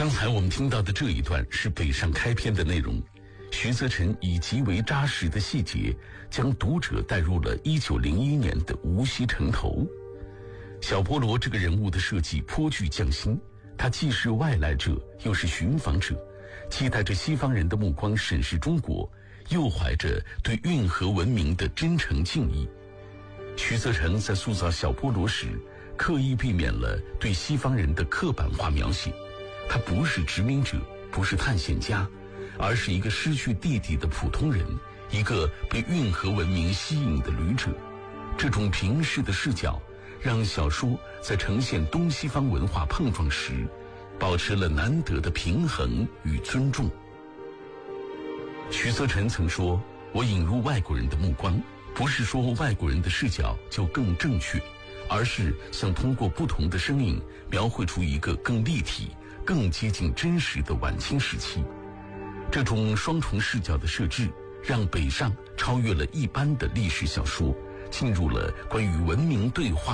刚才我们听到的这一段是北上开篇的内容，徐则臣以极为扎实的细节，将读者带入了1901年的无锡城头。小波罗这个人物的设计颇具匠心，他既是外来者，又是寻访者，期待着西方人的目光审视中国，又怀着对运河文明的真诚敬意。徐则臣在塑造小波罗时，刻意避免了对西方人的刻板化描写，他不是殖民者，不是探险家，而是一个失去弟弟的普通人，一个被运河文明吸引的旅者。这种平视的视角让小说在呈现东西方文化碰撞时保持了难得的平衡与尊重。徐则臣曾说，我引入外国人的目光，不是说外国人的视角就更正确，而是想通过不同的声音描绘出一个更立体、更接近真实的晚清时期。这种双重视角的设置让北上超越了一般的历史小说，进入了关于文明对话